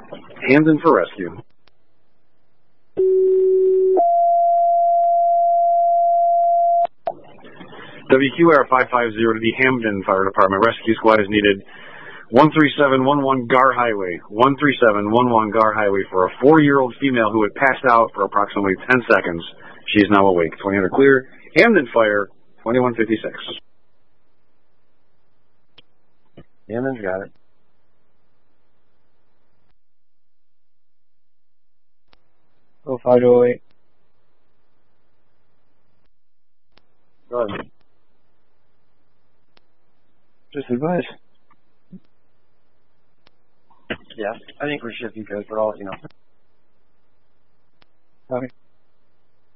Hamden for rescue. WQR 550 to the Hamden Fire Department. Rescue squad is needed. 13711 Gar Highway. 13711 Gar Highway for a 4-year-old female who had passed out for approximately 10 seconds. She is now awake. 2000 clear. Hamden Fire, 2156. Hamden's got it. Oh, 508. Go ahead. Just advice. Yeah, I think we should because we're all, Okay.